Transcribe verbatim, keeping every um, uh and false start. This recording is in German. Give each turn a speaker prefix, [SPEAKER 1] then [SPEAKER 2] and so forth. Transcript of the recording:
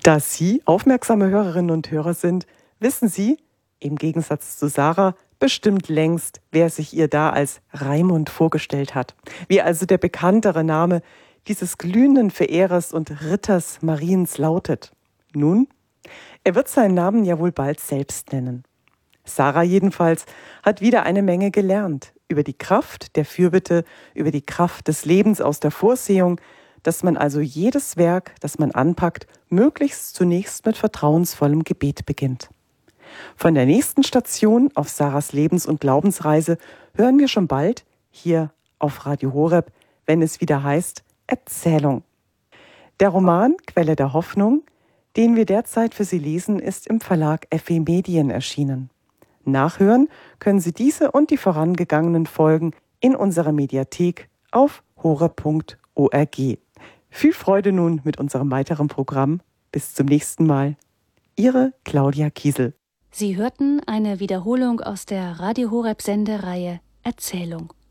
[SPEAKER 1] Da Sie aufmerksame Hörerinnen und Hörer sind, wissen Sie, im Gegensatz zu Sarah, bestimmt längst, wer sich ihr da als Raimund vorgestellt hat. Wie also der bekanntere Name dieses glühenden Verehrers und Ritters Mariens lautet. Nun, er wird seinen Namen ja wohl bald selbst nennen. Sarah jedenfalls hat wieder eine Menge gelernt über die Kraft der Fürbitte, über die Kraft des Lebens aus der Vorsehung, dass man also jedes Werk, das man anpackt, möglichst zunächst mit vertrauensvollem Gebet beginnt. Von der nächsten Station auf Sarahs Lebens- und Glaubensreise hören wir schon bald hier auf Radio Horeb, wenn es wieder heißt Erzählung. Der Roman Quelle der Hoffnung, den wir derzeit für Sie lesen, ist im Verlag F E Medien erschienen. Nachhören können Sie diese und die vorangegangenen Folgen in unserer Mediathek auf horeb punkt org. Viel Freude nun mit unserem weiteren Programm. Bis zum nächsten Mal. Ihre Claudia Kiesel.
[SPEAKER 2] Sie hörten eine Wiederholung aus der Radio Horeb Sendereihe Erzählung.